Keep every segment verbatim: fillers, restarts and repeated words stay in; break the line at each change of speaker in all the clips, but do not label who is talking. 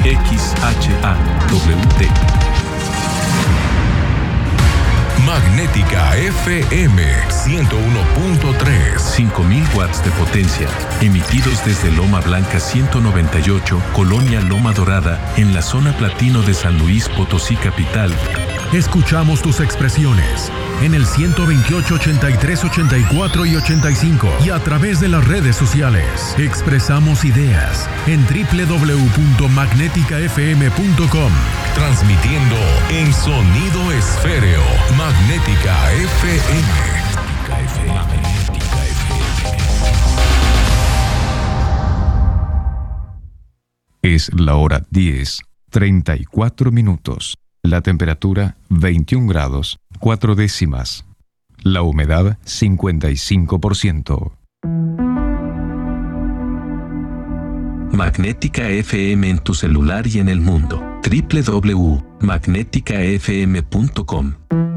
X H A W T.
Magnética F M ciento uno punto tres.
cinco mil watts de potencia, emitidos desde Loma Blanca ciento noventa y ocho, Colonia Loma Dorada, en la zona platino de San Luis Potosí capital.
Escuchamos tus expresiones en el ciento veintiocho, ochenta y tres, ochenta y cuatro y ochenta y cinco y a través de las redes sociales. Expresamos ideas en doble u doble u doble u punto magnética f m punto com.
Transmitiendo en sonido esféreo. Magnética F M. Magnética F M.
Es la hora diez, treinta y cuatro minutos. La temperatura veintiún grados, cuatro décimas. La humedad cincuenta y cinco por ciento.
Magnética F M en tu celular y en el mundo. doble u doble u doble u punto magnética f m punto com.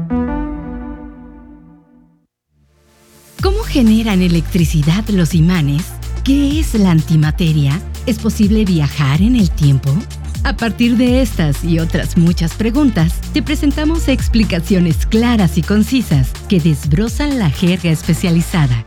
¿Cómo generan electricidad los imanes? ¿Qué es la antimateria? ¿Es posible viajar en el tiempo? A partir de estas y otras muchas preguntas, te presentamos explicaciones claras y concisas que desbrozan la jerga especializada.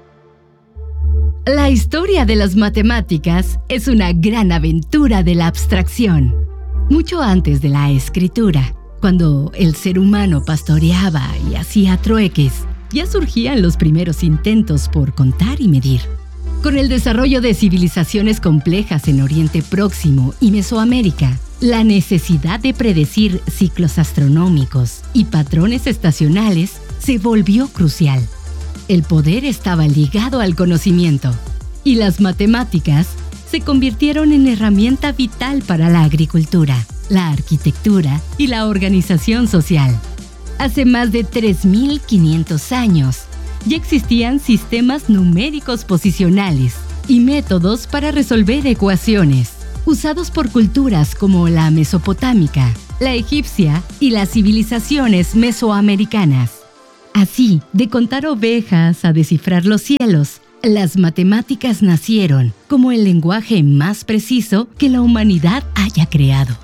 La historia de las matemáticas es una gran aventura de la abstracción. Mucho antes de la escritura, cuando el ser humano pastoreaba y hacía trueques, ya surgían los primeros intentos por contar y medir. Con el desarrollo de civilizaciones complejas en Oriente Próximo y Mesoamérica, la necesidad de predecir ciclos astronómicos y patrones estacionales se volvió crucial. El poder estaba ligado al conocimiento, y las matemáticas se convirtieron en herramienta vital para la agricultura, la arquitectura y la organización social. Hace más de tres mil quinientos años, ya existían sistemas numéricos posicionales y métodos para resolver ecuaciones, usados por culturas como la mesopotámica, la egipcia y las civilizaciones mesoamericanas. Así, de contar ovejas a descifrar los cielos, las matemáticas nacieron como el lenguaje más preciso que la humanidad haya creado.